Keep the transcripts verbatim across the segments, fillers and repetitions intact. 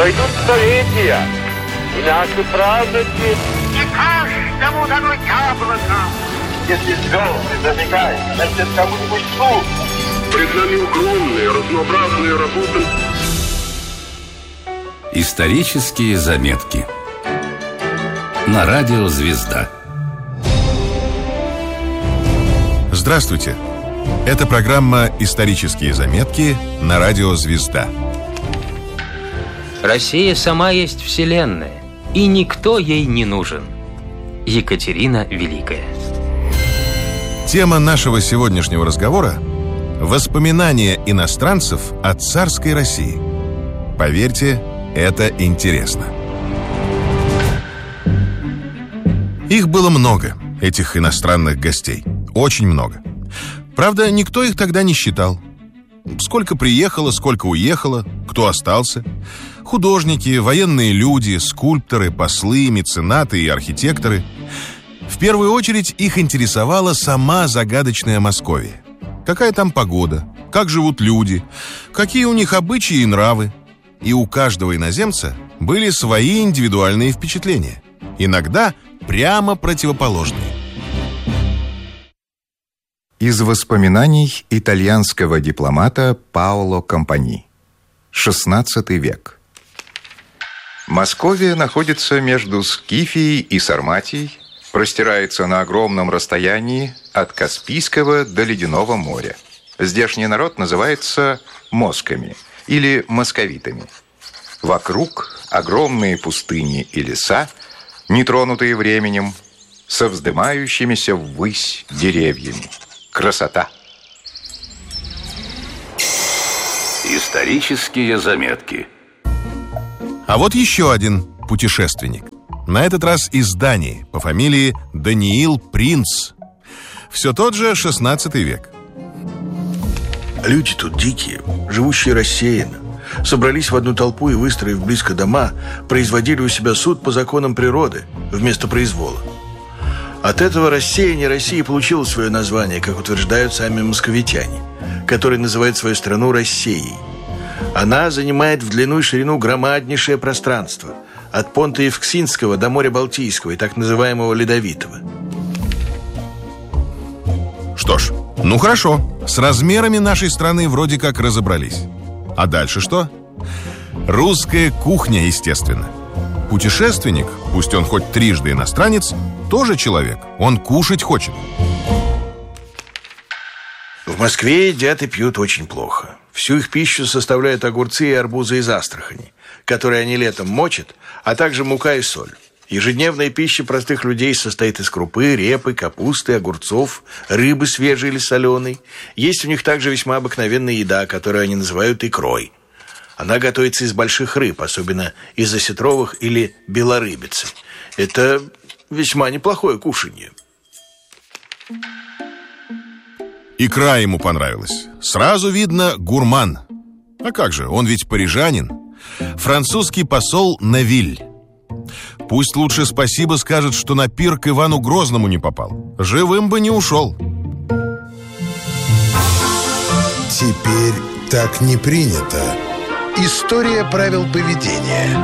Пройдут столетия, и наши праздники... Не каждому дано яблоко. Если звезды зажигают, значит, кому-нибудь суд. Пред нами огромные, разнообразные работы. Исторические заметки на радио «Звезда». Здравствуйте! Это программа «Исторические заметки» на радио «Звезда». Россия сама есть вселенная, и никто ей не нужен. Екатерина Великая. Тема нашего сегодняшнего разговора – воспоминания иностранцев о царской России. Поверьте, это интересно. Их было много, этих иностранных гостей. Очень много. Правда, никто их тогда не считал. Сколько приехало, сколько уехало, кто остался. Художники, военные люди, скульпторы, послы, меценаты и архитекторы. В первую очередь их интересовала сама загадочная Московия. Какая там погода, как живут люди, какие у них обычаи и нравы. И у каждого иноземца были свои индивидуальные впечатления. Иногда прямо противоположные. Из воспоминаний итальянского дипломата Паоло Компани. шестнадцатый век. Московия находится между Скифией и Сарматией, простирается на огромном расстоянии от Каспийского до Ледяного моря. Здешний народ называется москами или московитами. Вокруг огромные пустыни и леса, нетронутые временем, со вздымающимися ввысь деревьями. Красота! Исторические заметки. А вот еще один путешественник. На этот раз из Дании, по фамилии Даниил Принц. Все тот же шестнадцатый век. Люди тут дикие, живущие рассеянно. Собрались в одну толпу и, выстроив близко дома, производили у себя суд по законам природы вместо произвола. От этого рассеяние России получило свое название, как утверждают сами московитяне, которые называют свою страну Россией. Она занимает в длину и ширину громаднейшее пространство, от понта Евксинского до моря Балтийского и так называемого Ледовитого. Что ж, ну хорошо, с размерами нашей страны вроде как разобрались. А дальше что? Русская кухня, естественно. Путешественник, пусть он хоть трижды иностранец, тоже человек, он кушать хочет. В Москве едят и пьют очень плохо. Всю их пищу составляют огурцы и арбузы из Астрахани, которые они летом мочат, а также мука и соль. Ежедневная пища простых людей состоит из крупы, репы, капусты, огурцов, рыбы свежей или соленой. Есть у них также весьма обыкновенная еда, которую они называют икрой. Она готовится из больших рыб, особенно из осетровых или белорыбицы. Это весьма неплохое кушанье. Икра ему понравилась. Сразу видно, гурман. А как же, он ведь парижанин. Французский посол Невиль. Пусть лучше спасибо скажет, что на пир к Ивану Грозному не попал. Живым бы не ушел. Теперь так не принято. История правил поведения.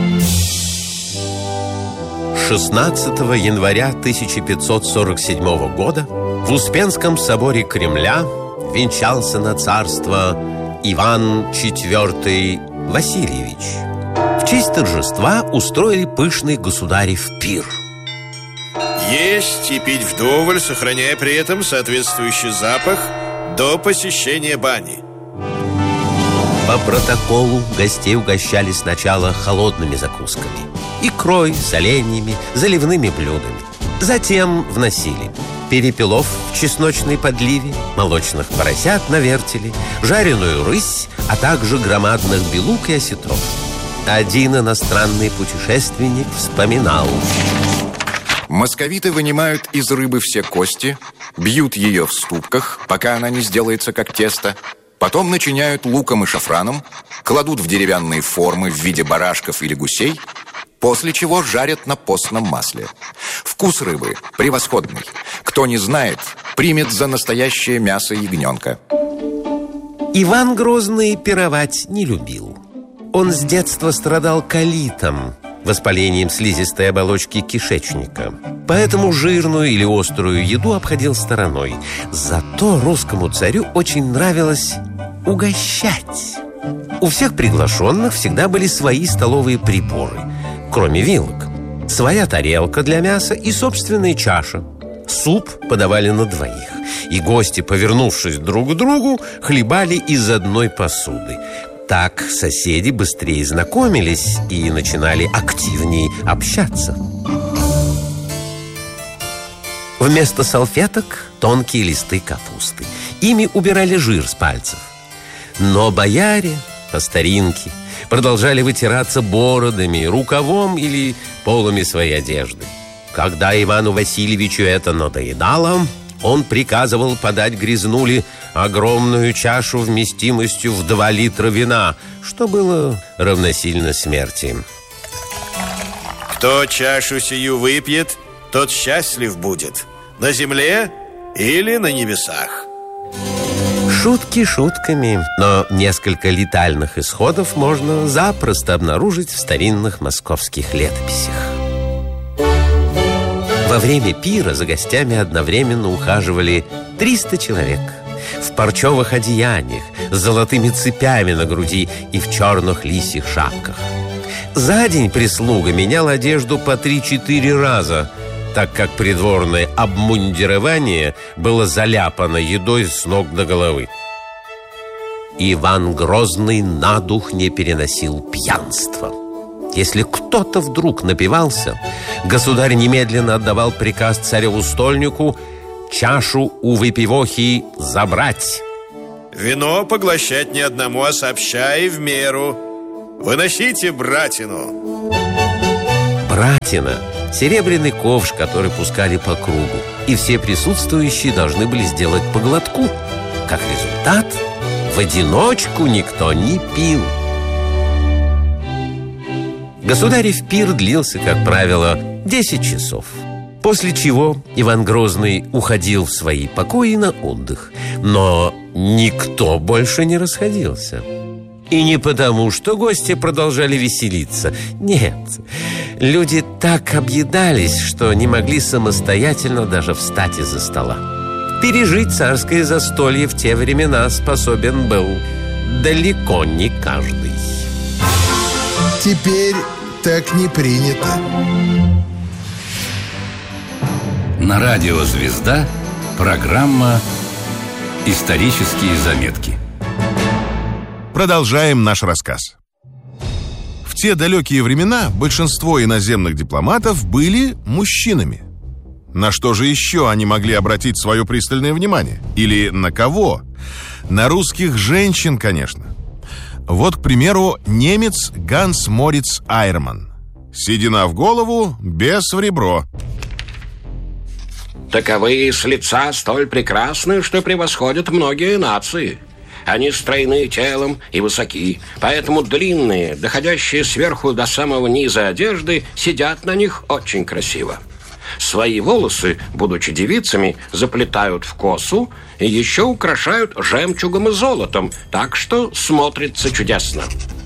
шестнадцатого января тысяча пятьсот сорок седьмого года в Успенском соборе Кремля венчался на царство Иван четвёртый Васильевич. В честь торжества устроили пышный государев пир. Есть и пить вдоволь, сохраняя при этом соответствующий запах до посещения бани. По протоколу гостей угощали сначала холодными закусками, икрой, соленьями, заливными блюдами. Затем вносили перепелов в чесночной подливе, молочных поросят на вертеле, жареную рысь, а также громадных белук и осетров. Один иностранный путешественник вспоминал: московиты вынимают из рыбы все кости, бьют ее в ступках, пока она не сделается как тесто, потом начиняют луком и шафраном, кладут в деревянные формы в виде барашков или гусей, после чего жарят на постном масле. Вкус рыбы превосходный. Кто не знает, примет за настоящее мясо ягненка. Иван Грозный пировать не любил. Он с детства страдал колитом, воспалением слизистой оболочки кишечника. Поэтому жирную или острую еду обходил стороной. Зато русскому царю очень нравилось угощать. У всех приглашенных всегда были свои столовые приборы, кроме вилок. Своя тарелка для мяса и собственная чаша. Суп подавали на двоих, и гости, повернувшись друг к другу, хлебали из одной посуды. Так соседи быстрее знакомились и начинали активнее общаться. Вместо салфеток тонкие листы капусты. Ими убирали жир с пальцев. Но бояре по старинке продолжали вытираться бородами, рукавом или полами своей одежды. Когда Ивану Васильевичу это надоедало, он приказывал подать грязнуле огромную чашу вместимостью в два литра вина, что было равносильно смерти. Кто чашу сию выпьет, тот счастлив будет на земле или на небесах. Шутки шутками, но несколько летальных исходов можно запросто обнаружить в старинных московских летописях. Во время пира за гостями одновременно ухаживали триста человек в парчевых одеяниях, с золотыми цепями на груди и в черных лисьих шапках. За день прислуга меняла одежду по три-четыре раза, так как придворное обмундирование было заляпано едой с ног до головы. Иван Грозный на дух не переносил пьянства. Если кто-то вдруг напивался, государь немедленно отдавал приказ цареву-стольнику чашу у выпивохи забрать. Вино поглощать не одному, а сообща и в меру. Выносите братину. Братина – серебряный ковш, который пускали по кругу, и все присутствующие должны были сделать по глотку. Как результат, в одиночку никто не пил. Государев пир длился, как правило, десять часов. После чего Иван Грозный уходил в свои покои на отдых. Но никто больше не расходился. И не потому, что гости продолжали веселиться. Нет, люди так объедались, что не могли самостоятельно даже встать из-за стола. Пережить царское застолье в те времена способен был далеко не каждый. Теперь так не принято. На радио «Звезда» программа «Исторические заметки». Продолжаем наш рассказ. В те далекие времена большинство иноземных дипломатов были мужчинами. На что же еще они могли обратить свое пристальное внимание? Или на кого? На русских женщин, конечно. Вот, к примеру, немец Ганс Мориц Айрман. Седина в голову, бес в ребро. Таковые с лица столь прекрасны, что превосходят многие нации. Они стройны телом и высоки, поэтому длинные, доходящие сверху до самого низа одежды, сидят на них очень красиво. Свои волосы, будучи девицами, заплетают в косу и еще украшают жемчугом и золотом, так что смотрится чудесно.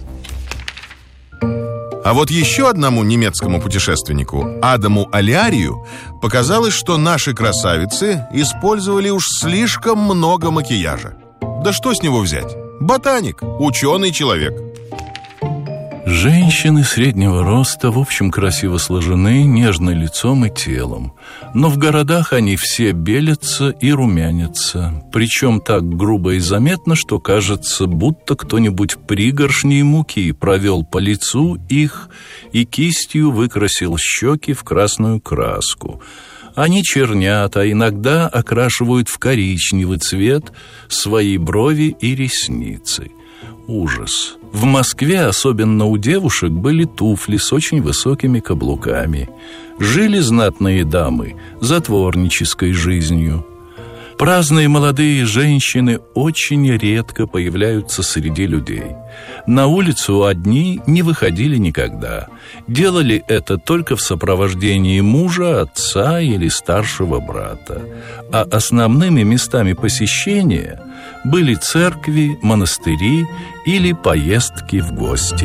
А вот еще одному немецкому путешественнику, Адаму Алиарию, показалось, что наши красавицы использовали уж слишком много макияжа. Да что с него взять? Ботаник, ученый человек. Женщины среднего роста, в общем, красиво сложены, нежно лицом и телом. Но в городах они все белятся и румянятся. Причем так грубо и заметно, что кажется, будто кто-нибудь пригоршней муки провел по лицу их и кистью выкрасил щеки в красную краску. Они чернят, а иногда окрашивают в коричневый цвет свои брови и ресницы. Ужас. В Москве, особенно у девушек, были туфли с очень высокими каблуками. Жили знатные дамы затворнической жизнью. Праздные молодые женщины очень редко появляются среди людей. На улицу одни не выходили никогда. Делали это только в сопровождении мужа, отца или старшего брата. А основными местами посещения были церкви, монастыри или поездки в гости.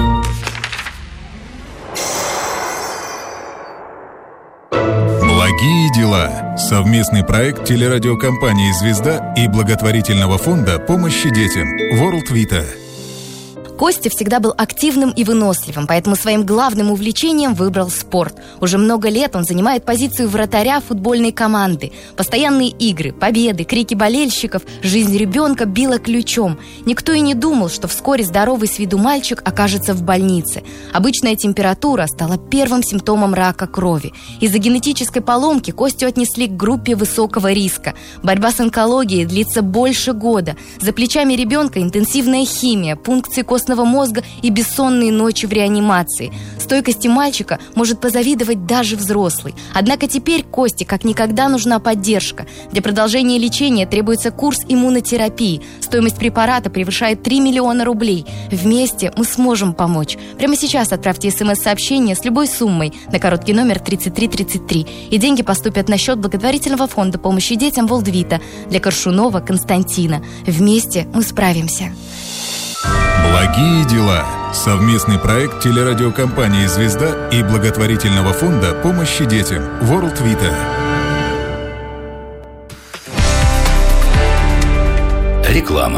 Благие дела. Совместный проект телерадиокомпании «Звезда» и благотворительного фонда помощи детям World Vita. Костя всегда был активным и выносливым, поэтому своим главным увлечением выбрал спорт. Уже много лет он занимает позицию вратаря футбольной команды. Постоянные игры, победы, крики болельщиков, жизнь ребенка била ключом. Никто и не думал, что вскоре здоровый с виду мальчик окажется в больнице. Обычная температура стала первым симптомом рака крови. Из-за генетической поломки Костю отнесли к группе высокого риска. Борьба с онкологией длится больше года. За плечами ребенка интенсивная химия, пункции костного мозга и бессонные ночи в реанимации. Стойкости мальчика может позавидовать даже взрослый. Однако теперь Косте как никогда нужна поддержка. Для продолжения лечения требуется курс иммунотерапии. Стоимость препарата превышает три миллиона рублей. Вместе мы сможем помочь. Прямо сейчас отправьте смс-сообщение с любой суммой на короткий номер тридцать три тридцать три. И деньги поступят на счет благотворительного фонда помощи детям World Vita для Коршунова Константина. Вместе мы справимся. Благие дела. Совместный проект телерадиокомпании «Звезда» и благотворительного фонда помощи детям World Vita. Реклама.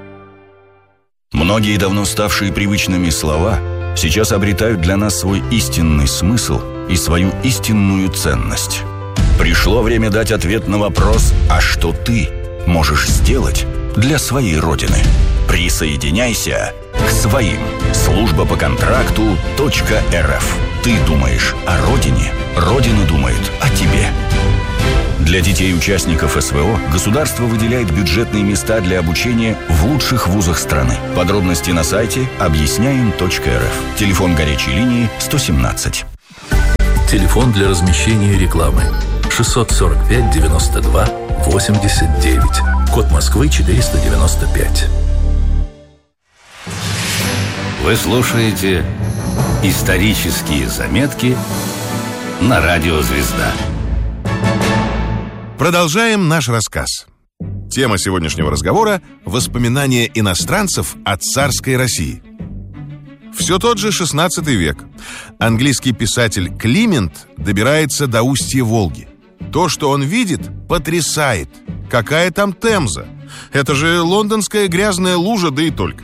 Многие давно ставшие привычными слова сейчас обретают для нас свой истинный смысл и свою истинную ценность. Пришло время дать ответ на вопрос: а что ты можешь сделать для своей Родины? Присоединяйся к своим. Служба по контракту .рф. Ты думаешь о Родине, Родина думает о тебе. Для детей-участников СВО государство выделяет бюджетные места для обучения в лучших вузах страны. Подробности на сайте объясняем точка эр эф. Телефон горячей линии сто семнадцать. Телефон для размещения рекламы шестьсот сорок пять девяносто два восемьдесят девять. Код Москвы четыреста девяносто пять. Вы слушаете «Исторические заметки» на радио «Звезда». Продолжаем наш рассказ. Тема сегодняшнего разговора – воспоминания иностранцев о царской России. Все тот же шестнадцатый век. Английский писатель Климент добирается до устья Волги. То, что он видит, потрясает. Какая там Темза? Это же лондонская грязная лужа, да и только.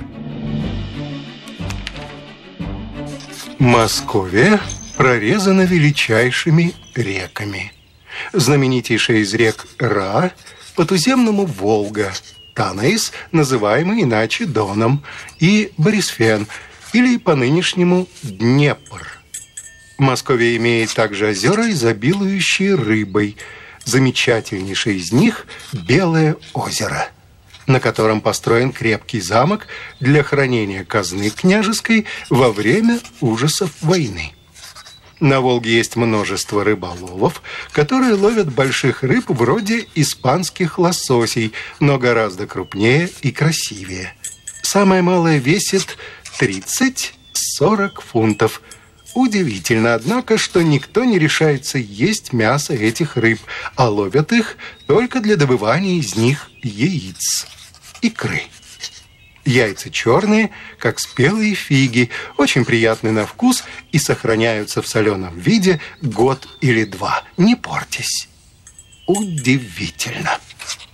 Московия прорезана величайшими реками. Знаменитейшая из рек Ра, по-туземному Волга, Танais, называемый иначе Доном, и Борисфен, или по-нынешнему Днепр. Московия имеет также озера, изобилующие рыбой. Замечательнейшее из них – Белое озеро, на котором построен крепкий замок для хранения казны княжеской во время ужасов войны. На Волге есть множество рыболовов, которые ловят больших рыб вроде испанских лососей, но гораздо крупнее и красивее. Самое малое весит тридцать-сорок фунтов. Удивительно, однако, что никто не решается есть мясо этих рыб, а ловят их только для добывания из них яиц. Икры. Яйца черные, как спелые фиги, очень приятны на вкус и сохраняются в соленом виде год или два. Не портись. Удивительно.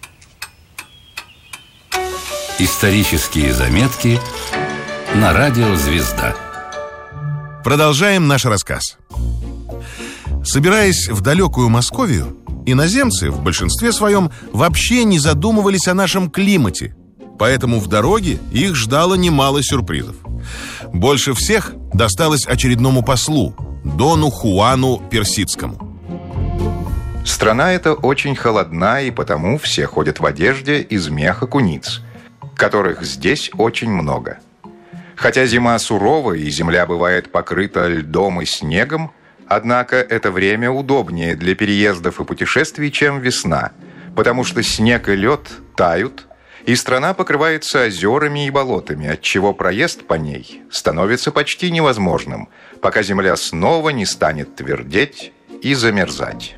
Исторические заметки на радио «Звезда». Продолжаем наш рассказ. Собираясь в далекую Московию, иноземцы в большинстве своем вообще не задумывались о нашем климате, поэтому в дороге их ждало немало сюрпризов. Больше всех досталось очередному послу, дону Хуану Персидскому. Страна эта очень холодна, и потому все ходят в одежде из меха куниц, которых здесь очень много. Хотя зима сурова и земля бывает покрыта льдом и снегом, однако это время удобнее для переездов и путешествий, чем весна, потому что снег и лед тают, и страна покрывается озерами и болотами, отчего проезд по ней становится почти невозможным, пока земля снова не станет твердеть и замерзать.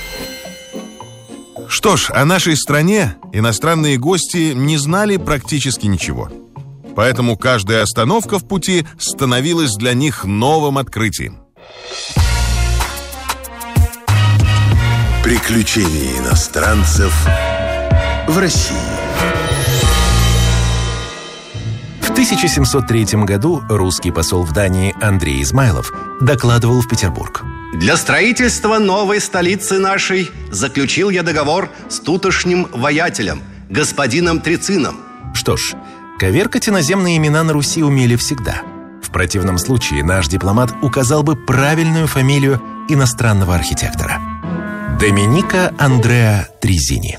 Что ж, о нашей стране иностранные гости не знали практически ничего. Поэтому каждая остановка в пути становилась для них новым открытием. Приключения иностранцев в России. В тысяча семьсот третьем году русский посол в Дании Андрей Измайлов докладывал в Петербург. Для строительства новой столицы нашей заключил я договор с тутошним воятелем, господином Трицином. Что ж, коверкать иноземные имена на Руси умели всегда. В противном случае наш дипломат указал бы правильную фамилию иностранного архитектора. Доменико Андреа Тризини.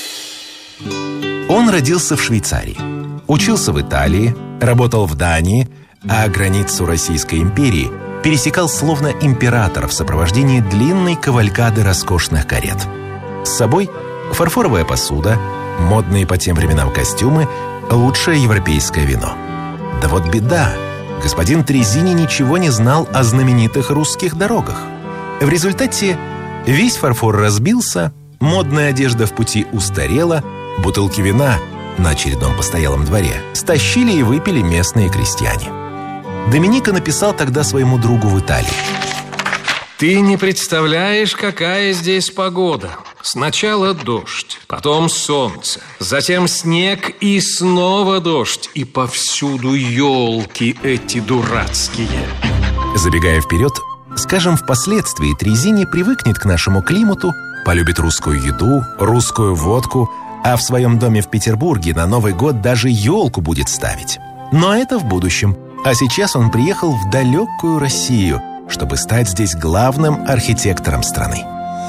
Он родился в Швейцарии, учился в Италии, работал в Дании, а границу Российской империи пересекал словно император в сопровождении длинной кавалькады роскошных карет. С собой фарфоровая посуда, модные по тем временам костюмы, лучшее европейское вино. Да вот беда, господин Тризини ничего не знал о знаменитых русских дорогах. В результате весь фарфор разбился, модная одежда в пути устарела, бутылки вина на очередном постоялом дворе стащили и выпили местные крестьяне. Доменико написал тогда своему другу в Италии. Ты не представляешь, какая здесь погода. Сначала дождь, потом солнце, затем снег и снова дождь. И повсюду елки эти дурацкие. Забегая вперед, скажем, впоследствии Тризини привыкнет к нашему климату, полюбит русскую еду, русскую водку, а в своем доме в Петербурге на Новый год даже елку будет ставить. Но это в будущем. А сейчас он приехал в далекую Россию, чтобы стать здесь главным архитектором страны.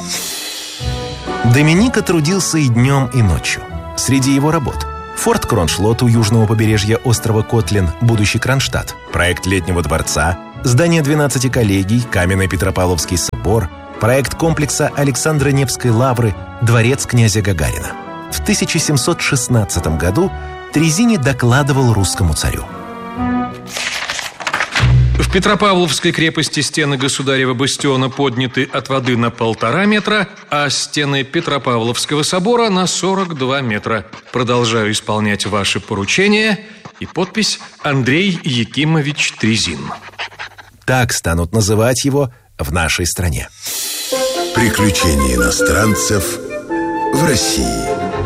Доменико трудился и днем, и ночью. Среди его работ форт Кроншлот у южного побережья острова Котлин, будущий Кронштадт, проект Летнего дворца, здание двенадцати коллегий, каменный Петропавловский собор, проект комплекса Александра Невской лавры, дворец князя Гагарина. В тысяча семьсот шестнадцатом году Тризини докладывал русскому царю. В Петропавловской крепости стены государева бастиона подняты от воды на полтора метра, а стены Петропавловского собора на сорок два метра. Продолжаю исполнять ваши поручения. И подпись Андрей Якимович Тризин. Так станут называть его в нашей стране. Приключения иностранцев в России.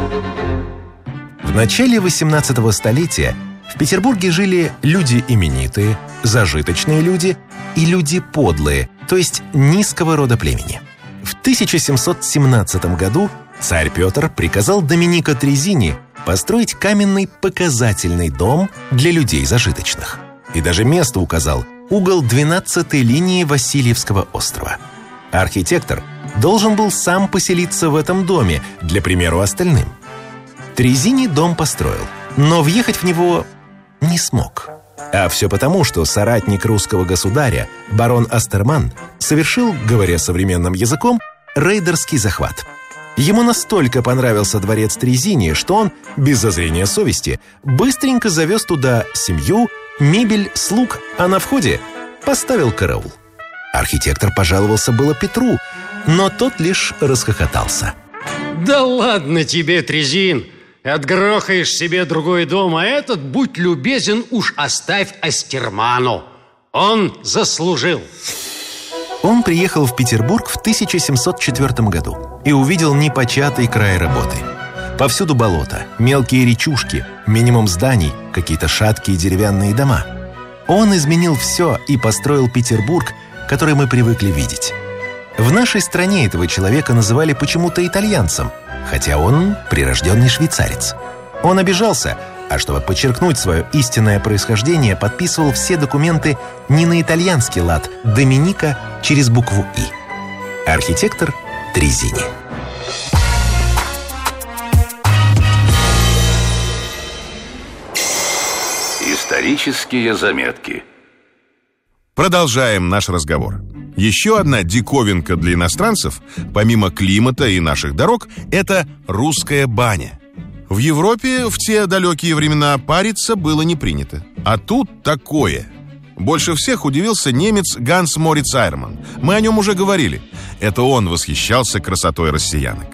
В начале восемнадцатого столетия в Петербурге жили люди именитые, зажиточные люди и люди подлые, то есть низкого рода племени. В тысяча семьсот семнадцатом году царь Петр приказал Доменико Тризини построить каменный показательный дом для людей зажиточных. И даже место указал – угол двенадцатой линии Васильевского острова. Архитектор должен был сам поселиться в этом доме, для примеру остальным. Тризини дом построил, но въехать в него не смог. А все потому, что соратник русского государя, барон Астерман, совершил, говоря современным языком, рейдерский захват. Ему настолько понравился дворец Тризини, что он, без зазрения совести, быстренько завез туда семью, мебель, слуг, а на входе поставил караул. Архитектор пожаловался было Петру, но тот лишь расхохотался. Да ладно тебе, Тризин! Отгрохаешь себе другой дом, а этот, будь любезен, уж оставь Астерману. Он заслужил. Он приехал в Петербург в тысяча семьсот четвёртом году и увидел непочатый край работы. Повсюду болото, мелкие речушки, минимум зданий, какие-то шаткие деревянные дома. Он изменил все и построил Петербург, который мы привыкли видеть. В нашей стране этого человека называли почему-то итальянцем, хотя он прирожденный швейцарец. Он обижался, а чтобы подчеркнуть свое истинное происхождение, подписывал все документы не на итальянский лад Доменико через букву «И». Архитектор Тризини. Исторические заметки. Продолжаем наш разговор. Еще одна диковинка для иностранцев, помимо климата и наших дорог, это русская баня. В Европе в те далекие времена париться было не принято. А тут такое. Больше всех удивился немец Ганс Мориц Айрман. Мы о нем уже говорили. Это он восхищался красотой россиянок.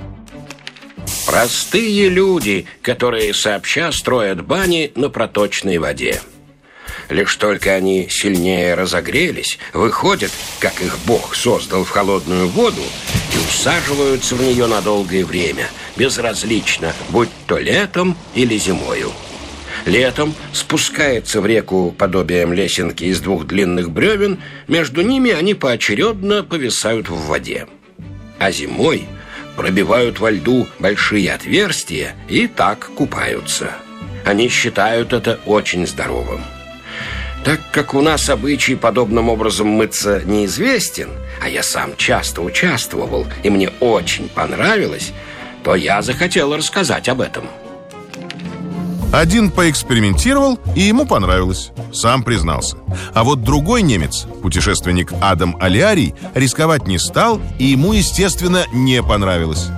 Простые люди, которые сообща строят бани на проточной воде. Лишь только они сильнее разогрелись, выходят, как их Бог создал, в холодную воду и усаживаются в нее на долгое время, безразлично, будь то летом или зимою. Летом спускается в реку подобием лесенки из двух длинных бревен, между ними они поочередно повисают в воде. А зимой пробивают во льду большие отверстия и так купаются. Они считают это очень здоровым. Так как у нас обычай подобным образом мыться неизвестен, а я сам часто участвовал, и мне очень понравилось, то я захотел рассказать об этом. Один поэкспериментировал, и ему понравилось. Сам признался. А вот другой немец, путешественник Адам Алиарий, рисковать не стал, и ему, естественно, не понравилось.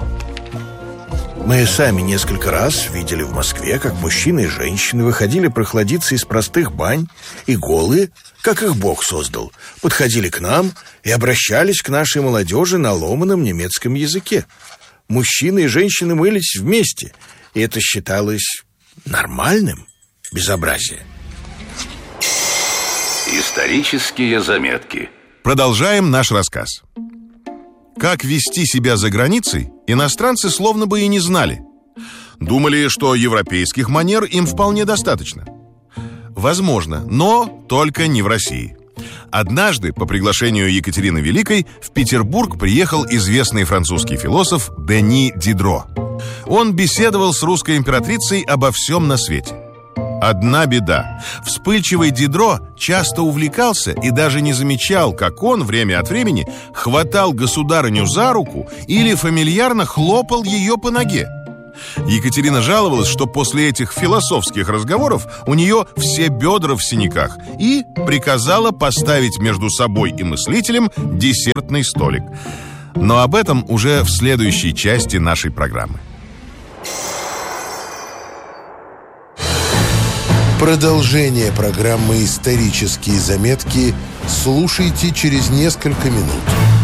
Мы сами несколько раз видели в Москве, как мужчины и женщины выходили прохладиться из простых бань и голые, как их Бог создал, подходили к нам и обращались к нашей молодежи на ломаном немецком языке. Мужчины и женщины мылись вместе, и это считалось нормальным. Безобразие. Исторические заметки. Продолжаем наш рассказ. Как вести себя за границей, иностранцы словно бы и не знали. Думали, что европейских манер им вполне достаточно. Возможно, но только не в России. Однажды, по приглашению Екатерины Великой, в Петербург приехал известный французский философ Дени Дидро. Он беседовал с русской императрицей обо всем на свете. Одна беда. Вспыльчивый Дидро часто увлекался и даже не замечал, как он время от времени хватал государыню за руку или фамильярно хлопал ее по ноге. Екатерина жаловалась, что после этих философских разговоров у нее все бедра в синяках, и приказала поставить между собой и мыслителем десертный столик. Но об этом уже в следующей части нашей программы. Продолжение программы «Исторические заметки» слушайте через несколько минут.